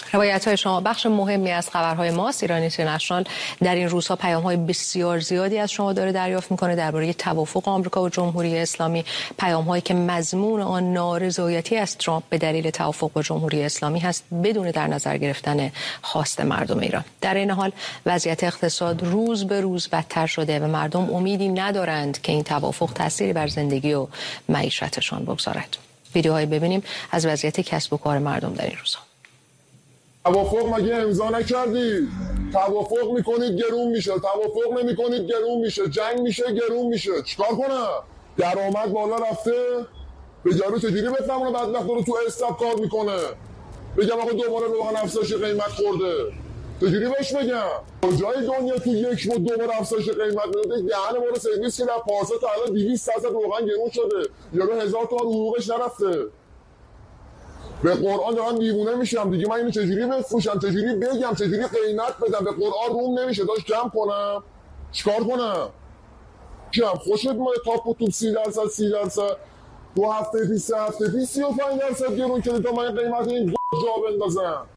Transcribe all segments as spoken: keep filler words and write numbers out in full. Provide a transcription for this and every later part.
روایت‌های شما بخش مهمی از خبرهای ماست. ایران اینترنشنال در این روزها پیام‌های بسیار زیادی از شما داره دریافت می‌کنه درباره توافق آمریکا و جمهوری اسلامی، پیام‌هایی که مضمون آن نارضایتی از ترامپ به دلیل توافق با جمهوری اسلامی هست بدون در نظر گرفتن خواست مردم ایران. در این حال وضعیت اقتصاد روز به روز بدتر شده و مردم امیدی ندارند که این توافق تأثیری بر زندگی و معیشتشان بگذارد. ویدیوهایی ببینیم از وضعیت کسب و کار مردم در این روزها. توافق مگه امضا نکردید؟ توافق میکنید گرون میشه، توافق نمیکنید گرون میشه، جنگ میشه گرون میشه. چیکار کنم؟ درآمد بالا رفته، به جارو چجوری بفهمونه بدبخت رو تو استاپ کار میکنه؟ بگم آقا دوباره روغن افزایش قیمت خورده. چجوری بهش بگم؟ کجای دنیا تو یک ماه دوباره افزایش قیمت میده؟ دهن ما رو سرویس کرد، پارسا تا الان دویست درصد روغن گرون شده. یارو هزار تومان حقوقش نرفته. به قرآن دارم دیوونه میشم دیگه. من اینو چجوری بفروشم، چجوری بگم، چجوری قیمت بدم؟ به قرآن روم نمیشه. داشت کم کنم، چیکار کنم؟ کم خوشت ما تاپ و توپ سی درصد سی درصد دو هفته پیش سه هفته پیش سی و پنج درصد گرون کرده تا من قیمت این جا بندازم.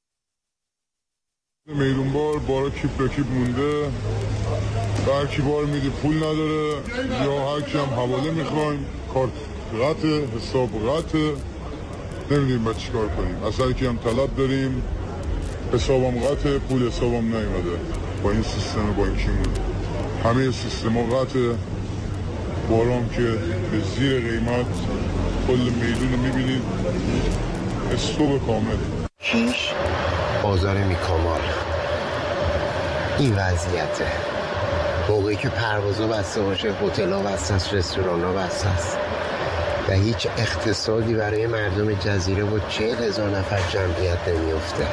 میدون بار بارا کیپ به کیپ مونده، هر کی بار میده پول نداره یا هر کی هم حواله میخوایم، کارت قطعه، حساب قطعه، نمیدونیم باید چیکار کنیم. اصلا که هم طلب داریم، حسابم قطعه، پول حسابم نیومده با این سیستم بانکیمون. همه سیستم ها قطعه، بارام که به زیر قیمت کل میدون رو میبینید، استوب کامل. شیش بازار میکامال این وضعیته. موقعی که پروازا بسته باشه، هتل ها بسته است، رستوران ها بسته است و هیچ اقتصادی برای مردم جزیره و چهل هزار نفر جمعیت نمیفته.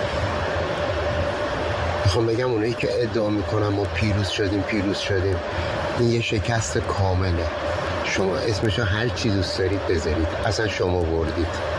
میخوام بگم اونایی که ادعا میکنن ما پیروز شدیم پیروز شدیم، این یه شکست کامله. شما اسمشو هر چی دوست دارید بذارید، اصلا شما بردید.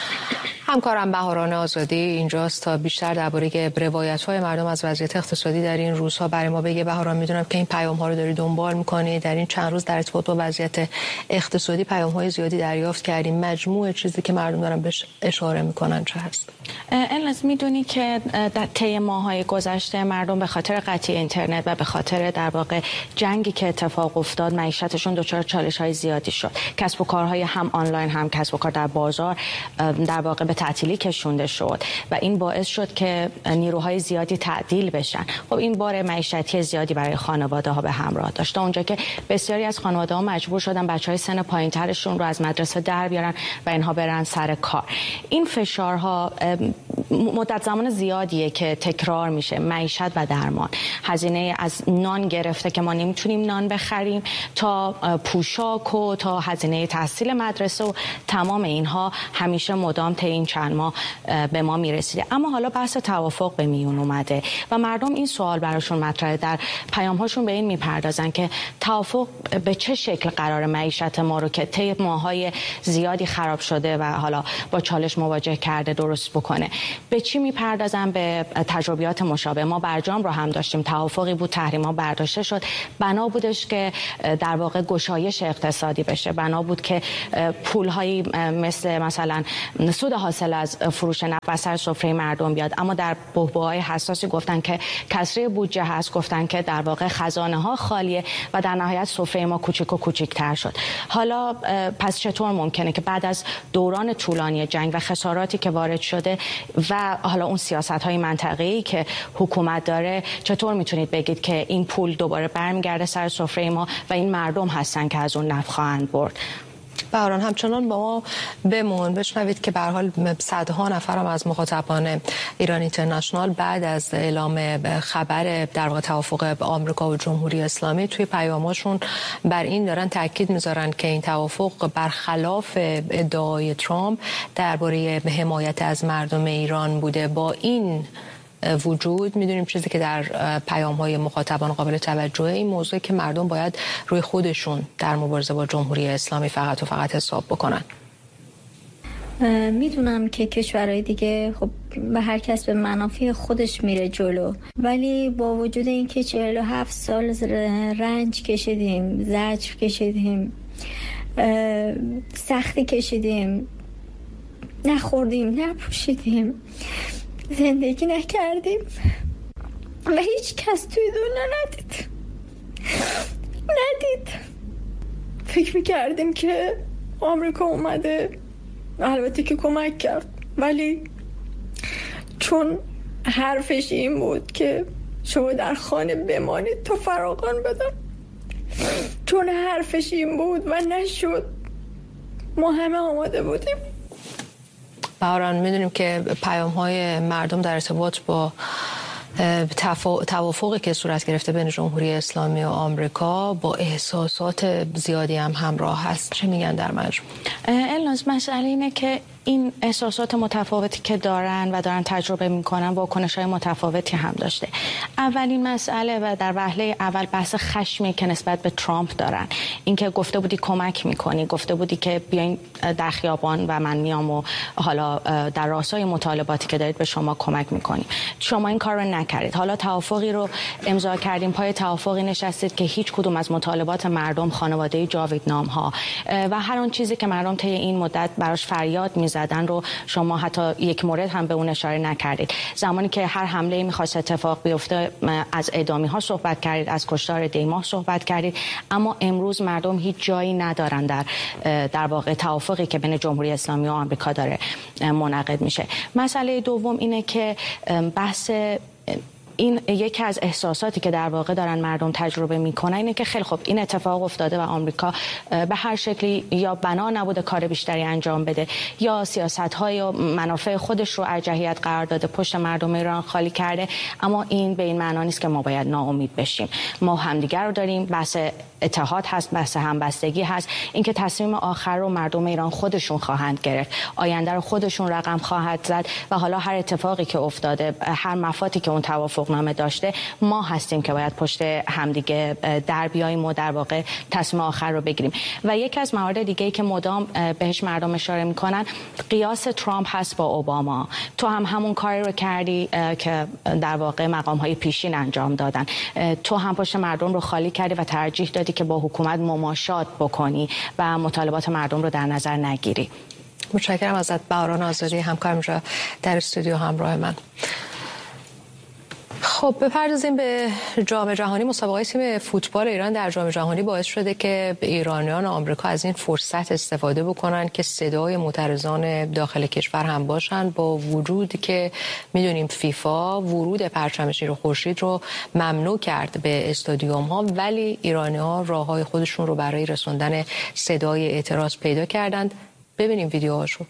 همکارم بهاران آزادی اینجاست تا بیشتر درباره روایت‌های مردم از وضعیت اقتصادی در این روزها برای ما بگه. بهاران، میدونم که این پیام‌ها رو داری دنبال می‌کنی. در این چند روز در ارتباط با وضعیت اقتصادی پیام‌های زیادی دریافت کردیم. مجموع چیزی که مردم دارن بهش اشاره می‌کنن چه هست؟ الناس میدونی که در طی ماه‌های گذشته مردم به خاطر قطعی اینترنت و به خاطر در واقع جنگی که اتفاق افتاد معیشتشون دچار چالش‌های زیادی شد. کسب و کارهای هم آنلاین هم کسب و کار در بازار در واقع به تعطیلی کشونده شد و این باعث شد که نیروهای زیادی تعطیل بشن. خب این بار معیشتی زیادی برای خانواده‌ها به همراه داشت، اونجا که بسیاری از خانواده‌ها مجبور شدن بچهای سن پایین‌ترشون رو از مدرسه در بیارن و اینها برن سر کار. این فشارها مدت زمان زیادیه که تکرار میشه. معیشت و درمان، هزینه از نان گرفته که ما نمیتونیم نان بخریم تا پوشاک و تا هزینه تحصیل مدرسه و تمام اینها همیشه مدام طی این چند ماه به ما میرسیده. اما حالا بحث توافق به میون اومده و مردم این سوال براشون مطرحه. در پیام‌هاشون به این میپردازن که توافق به چه شکل قرار معیشت ما رو که طی ماه‌های زیادی خراب شده و حالا با چالش مواجه کرده درست بکنه. به چی میپردازن؟ به تجربیات مشابه. ما برجام رو هم داشتیم، توافقی بود، تحریم‌ها برداشته شد، بنا بودش که در واقع گشایش اقتصادی بشه، بنا بود که پول‌هایی مثل مثلا سود حاصل از فروش نفت بر سر سفره مردم بیاد. اما در بحبوح‌های حساسی گفتن که کسری بودجه هست، گفتن که در واقع خزانه‌ها خالیه و در نهایت سفره ما کوچیک و کوچیک‌تر شد. حالا پس چطور ممکنه که بعد از دوران طولانی جنگ و خساراتی که وارد شده و حالا اون سیاست‌های منطقه‌ای که حکومت داره، چطور میتونید بگید که این پول دوباره برمیگرده سر سفره ما و این مردم هستن که از اون نفع خواهند برد؟ بهاران، همچنان با ما بمون، بشنوید که به هر حال صدها نفرم از مخاطبان ایران اینترنشنال بعد از اعلام خبر در واقع توافق آمریکا و جمهوری اسلامی توی پیاماشون بر این دارن تاکید میذارن که این توافق برخلاف ادعای ترامپ درباره حمایت از مردم ایران بوده. با این وجود میدونیم چیزی که در پیام‌های مخاطبان قابل توجهه این موضوع که مردم باید روی خودشون در مبارزه با جمهوری اسلامی فقط و فقط حساب بکنن. میدونم که کشورهای دیگه خب به هر کس به منافع خودش میره جلو، ولی با وجود اینکه چهل و هفت سال رنج کشیدیم، زجر کشیدیم، سختی کشیدیم، نخوردیم، نپوشیدیم، زندگی نکردیم و هیچ کس توی دنیا ندید ندید فکر میکردیم که آمریکا اومده، البته که کمک کرد، ولی چون حرفش این بود که شما در خانه بمانید تا فراغان بدم، چون حرفش این بود و نشد، ما همه آماده بودیم. بهاران، میدونیم که پیام های مردم در ارتباط با توافقی که صورت گرفته بین جمهوری اسلامی و آمریکا با احساسات زیادی هم همراه هست. چه میگن در مجموع؟ الناز، مسئله اینه که این احساسات متفاوتی که دارن و دارن تجربه میکنن واکنش‌های متفاوتی هم داشته. اولین مسئله و در وهله اول بحث خشمی که نسبت به ترامپ دارن، اینکه گفته بودی کمک میکنی، گفته بودی که بیاین در خیابان و من میام و حالا در راستای مطالباتی که دارید به شما کمک میکنیم، شما این کار رو نکردید. حالا توافقی رو امضا کردیم، پای توافقی نشستید که هیچ کدوم از مطالبات مردم، خانواده جاویدنام ها و هر اون چیزی که مردم طی این مدت براش فریاد می زدن رو شما حتی یک مورد هم به اون اشاره نکردید. زمانی که هر حمله می‌خواست اتفاق بیفته از اعدامی ها صحبت کردید، از کشتار دیماه صحبت کردید، اما امروز مردم هیچ جایی ندارن در در واقع توافقی که بین جمهوری اسلامی و آمریکا داره منعقد میشه. مسئله دوم اینه که بحث این یکی از احساساتی که در واقع دارن مردم تجربه میکنن اینه که خیلی خوب این اتفاق افتاده و آمریکا به هر شکلی یا بنا نبوده کار بیشتری انجام بده یا سیاست‌های و منافع خودش رو ارجحیت قرار داده، پشت مردم ایران خالی کرده، اما این به این معنا نیست که ما باید ناامید بشیم. ما همدیگر رو داریم، بحث اتحاد هست، بحث همبستگی هست، اینکه تصمیم آخر رو مردم ایران خودشون خواهند گرفت، آینده رو خودشون رقم خواهد زد و حالا هر اتفاقی که افتاده، هر مفادی که اون توافق نامه داشته، ما هستیم که باید پشت همدیگه در بیاییم و در واقع تصمیم آخر رو بگیریم. و یکی از موارد دیگه‌ای که مدام بهش مردم اشاره میکنن قیاس ترامپ هست با اوباما. تو هم همون کاری رو کردی که در واقع مقام‌های پیشین انجام دادن، تو هم پشت مردم رو خالی کردی و ترجیح دادی که با حکومت مماشات بکنی و مطالبات مردم رو در نظر نگیری. متشکرم ازت بهاران آزادی، همکارم را در استودیو همراه من. خب بپردازیم به جام جهانی. مسابقه تیم فوتبال ایران در جام جهانی باعث شده که ایرانیان و آمریکا از این فرصت استفاده بکنن که صدای معترضان داخل کشور هم باشن، با وجود که میدونیم فیفا ورود پرچم شیر و خورشید رو ممنوع کرد به استادیوم ها، ولی ایرانی‌ها راههای خودشون رو برای رسوندن صدای اعتراض پیدا کردند. ببینیم ویدیوهاشو.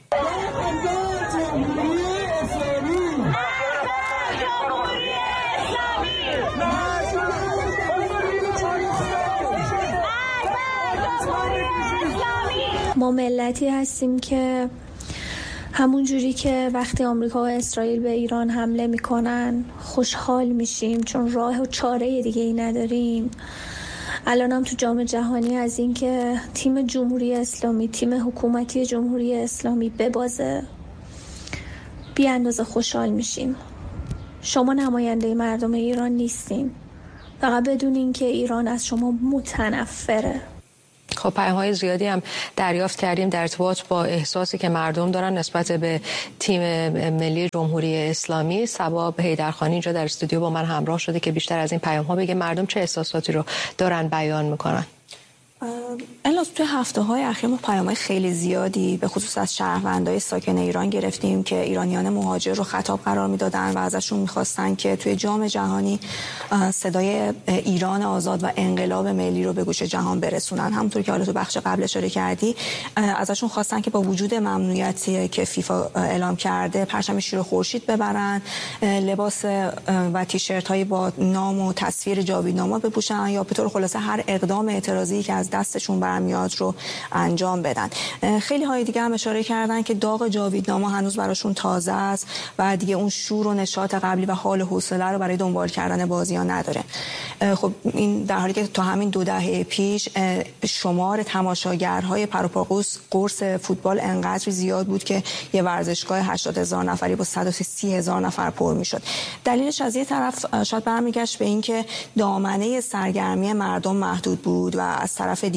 ما ملتی هستیم که همون جوری که وقتی آمریکا و اسرائیل به ایران حمله میکنن خوشحال میشیم چون راه و چاره دیگه ای نداریم، الان هم تو جام جهانی از این که تیم جمهوری اسلامی، تیم حکومتی جمهوری اسلامی ببازه بی اندازه خوشحال میشیم. شما نماینده مردم ایران نیستین، فقط بدونین که ایران از شما متنفره. خب پیام‌های زیادی هم دریافت کردیم در ارتباط با احساسی که مردم دارن نسبت به تیم ملی جمهوری اسلامی. صبا حیدرخانی اینجا در استودیو با من همراه شده که بیشتر از این پیام‌ها بگه مردم چه احساساتی رو دارن بیان میکنن. الان توی هفته‌های اخیر ما پیام‌های خیلی زیادی به خصوص از شهروندای ساکن ایران گرفتیم که ایرانیان مهاجر رو خطاب قرار میدادن و ازشون میخواستن که توی جام جهانی صدای ایران آزاد و انقلاب ملی رو به گوش جهان برسونن. همونطور که حالا تو بخش قبل اشاره کردی، ازشون خواستن که با وجود ممنوعیتی که فیفا اعلام کرده پرچم شیر و خورشید ببرن، لباس و تیشرت‌های با نام و تصویر جاویدناما بپوشن یا به طور خلاصه هر اقدام اعتراضی که از دستشون برمیاد رو انجام بدن. خیلی های دیگه هم اشاره کردن که داغ جاویدناما هنوز براشون تازه است و دیگه اون شور و نشاط قبلی و حال و حوصله رو برای دنبال کردن بازی‌ها نداره. خب این در حالی که تا همین دو دهه پیش شمار تماشاگرهای پروپاگوس قرص فوتبال انقدر زیاد بود که یه ورزشگاه هشتاد هزار نفری با صد و سی هزار نفر پر میشد. دلیلش از یه طرف شاید برمیگشت به این که دامنه سرگرمی مردم محدود بود و از طرف دیگه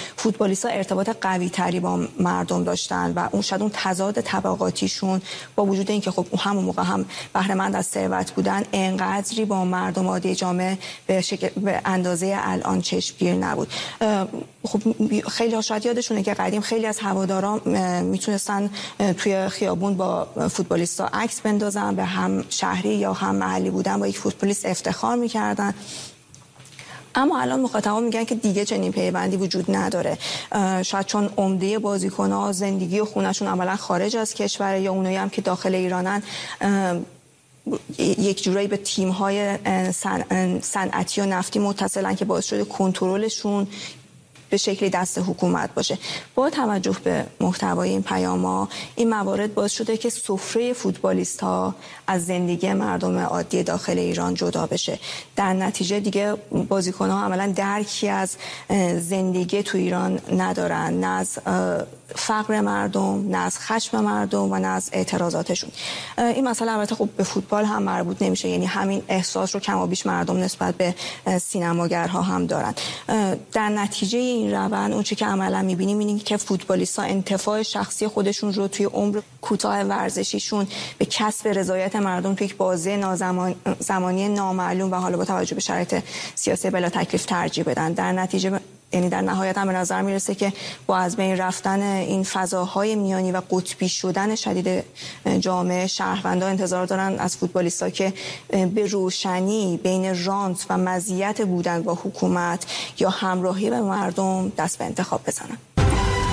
فوتبالیست‌ها ارتباط قوی تری با مردم داشتن و اون شاید اون تضاد طبقاتیشون با وجود اینکه خب همون موقع هم بهره مند از ثروت بودن، انقدری با مردم عادی جامعه به شکل به اندازه الان چشمگیر نبود. خب خیلی ها شاید یادشونه که قدیم خیلی از هواداران میتونستن توی خیابون با فوتبالیستا عکس بندازن، به هم شهری یا هم محلی بودن با یک فوتبالیست افتخار میکردن. اما الان مخاطبا میگن که دیگه چنین پیوندی وجود نداره. شاید چون عمده بازیکن‌ها زندگی و خونه‌شون عملاً خارج از کشور یا اونایی هم که داخل ایرانن یک جورایی به تیم‌های صنعتی و نفتی متصلن که باعث شده کنترلشون به شکلی دست حکومت باشه. با توجه به محتوای این پیام‌ها، این موارد باعث شده که سفره فوتبالیست‌ها از زندگی مردم عادی داخل ایران جدا بشه. در نتیجه دیگه بازیکن‌ها عملاً درکی از زندگی تو ایران ندارن، نه از فقر مردم، نه از خشم مردم و نه از اعتراضاتشون. این مسئله البته خب به فوتبال هم مربوط نمیشه، یعنی همین احساس رو کم و بیش مردم نسبت به سینماگرها هم دارن. در نتیجه این روند اون چیزی که عملا می‌بینیم اینه که فوتبالیست‌ها انتفاع شخصی خودشون رو توی عمر کوتاه ورزشیشون به کسب رضایت مردم توی یک بازه نازمان زمانی نامعلوم و حالا با توجه به شرایط سیاسی بلا تکلیف ترجیح بدن. در نتیجه یعنی در نهایت هم به نظر میرسه که با از بین رفتن این فضاهای میانی و قطبی شدن شدید جامعه، شهروندان انتظار دارن از فوتبالیست‌ها که به روشنی بین رانت و مزیت بودن با حکومت یا همراهی به مردم دست به انتخاب بزنن.